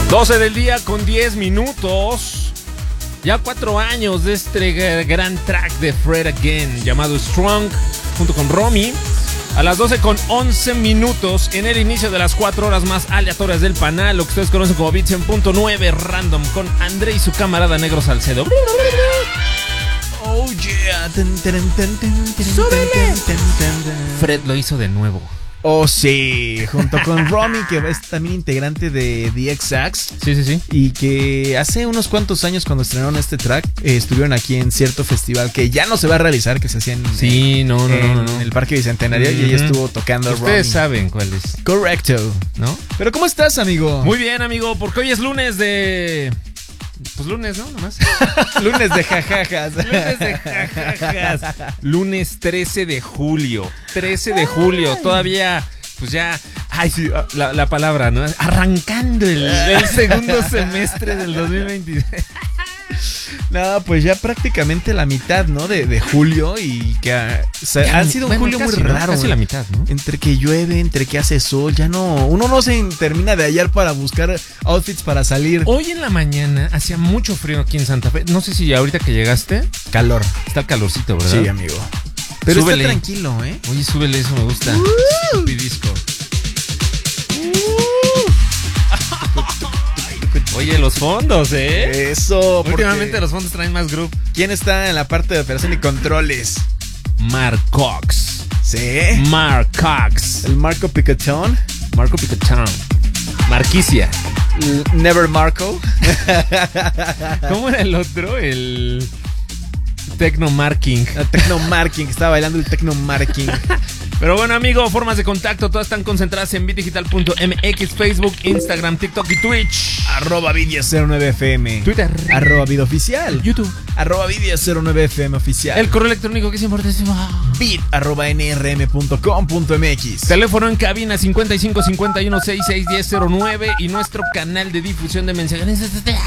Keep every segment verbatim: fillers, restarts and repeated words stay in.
doce del día con diez minutos. Ya cuatro años de este gran track de Fred Again llamado Strong, junto con Romy. A las doce con once minutos, en el inicio de las cuatro horas más aleatorias del panel, lo que ustedes conocen como Beat cien punto nueve Random, con André y su camarada Negro Salcedo. Oh yeah. ¡Súbele! Fred lo hizo de nuevo. Oh sí, junto con Romy, que es también integrante de The X-Ax. Sí, sí, sí. Y que hace unos cuantos años, cuando estrenaron este track, eh, estuvieron aquí en cierto festival que ya no se va a realizar, que se hacía en, sí, no, no, en no, no. el Parque Bicentenario. Uh-huh. Y ella estuvo tocando Ustedes Romy. saben cuál es. Correcto. ¿No? Pero ¿cómo estás, amigo? Muy bien, amigo, porque hoy es lunes de... Pues lunes, ¿no? Nomás. Lunes de jajajas. Lunes de jajajas. Lunes trece de julio. trece de julio. Todavía, pues ya. Ay, sí, la, la palabra, ¿no? Arrancando el, el segundo semestre del dos mil veintiséis. No, pues ya prácticamente la mitad, ¿no? De, de julio y que ha, se, Ya, ha sido un bueno, julio casi, muy ¿no? raro. Casi ¿eh? la mitad, ¿no? Entre que llueve, entre que hace sol, ya no. Uno no se termina de hallar para buscar outfits para salir. Hoy en la mañana hacía mucho frío aquí en Santa Fe. No sé si ahorita que llegaste. Calor. Está el calorcito, ¿verdad? Sí, amigo. Pero Súbele. está tranquilo, ¿eh? Oye, súbele, eso me gusta. Uh. Disco. Oye, los fondos, ¿eh? Eso. Últimamente porque... los fondos traen más group. ¿Quién está en la parte de operación y controles? Mark Cox. Sí. Mark Cox. El Marco Picatón. Marco Picatón. Marquicia. L- Never Marco. ¿Cómo era el otro? El Tecno Marking. El Tecno Marking. Estaba bailando el Tecno Marking. Pero bueno, amigo, formas de contacto todas están concentradas en bitdigital punto m x, Facebook, Instagram, TikTok y Twitch. Arroba Vidia cero nueve F M. Twitter. Arroba Vid Oficial. YouTube. Arroba Vidia cero nueve F M Oficial. El correo electrónico que es importantísimo. Bit arroba N R M punto com punto M X. Teléfono en cabina cincuenta y cinco cincuenta y uno sesenta y seis diez cero nueve y nuestro canal de difusión de mensajes.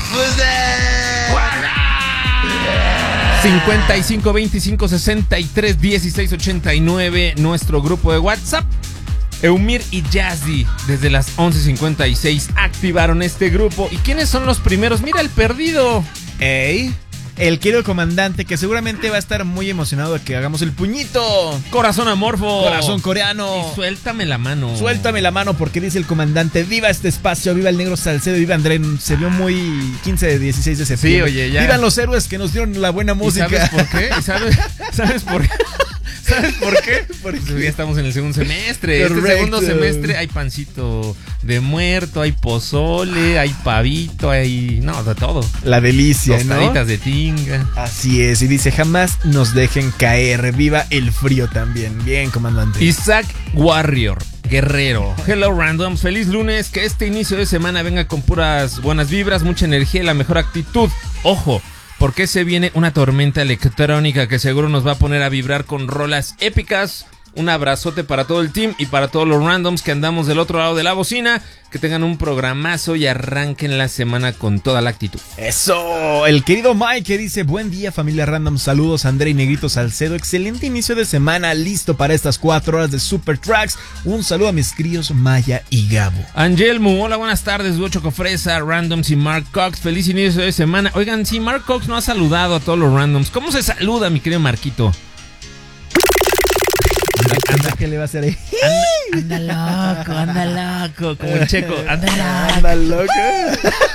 cincuenta y cinco veinticinco sesenta y tres dieciséis ochenta y nueve, nuestro grupo de WhatsApp. Eumir y Jazzy desde las once cincuenta y seis activaron este grupo. ¿Y quiénes son los primeros? Mira el perdido. Ey, el querido comandante, que seguramente va a estar muy emocionado de que hagamos el puñito. Corazón amorfo. Corazón coreano. Y suéltame la mano. Suéltame la mano, porque dice el comandante: viva este espacio, viva el Negro Salcedo, viva André. Se vio muy quince de dieciséis de septiembre. Sí, oye, ya. Vivan los héroes que nos dieron la buena música. ¿Y sabes por qué? ¿Y sabes, sabes por qué? ¿Sabes por qué? Porque ya estamos en el segundo semestre. Correcto. Este segundo semestre hay pancito de muerto, hay pozole, hay pavito, hay... No, de todo. La delicia, Tostaditas ¿no? de tinga. Así es, y dice: jamás nos dejen caer, viva el frío también. Bien, comandante. Isaac Warrior, guerrero. Hello Randoms, feliz lunes. Que este inicio de semana venga con puras buenas vibras, mucha energía y la mejor actitud. Ojo, porque se viene una tormenta electrónica que seguro nos va a poner a vibrar con rolas épicas. Un abrazote para todo el team y para todos los randoms que andamos del otro lado de la bocina. Que tengan un programazo y arranquen la semana con toda la actitud. Eso, el querido Mike, que dice: buen día, familia random, saludos André y Negrito Salcedo, excelente inicio de semana, listo para estas cuatro horas de Super Tracks. Un saludo a mis críos Maya y Gabo. Angelmu, hola, buenas tardes, Dúo Chocofresa, randoms y Mark Cox, feliz inicio de semana. Oigan, si Mark Cox no ha saludado a todos los randoms, ¿cómo se saluda, mi querido Marquito? Anda, anda, ¿qué le va a hacer ahí? Anda, anda loco, anda loco, como el checo, anda loco. Anda loco.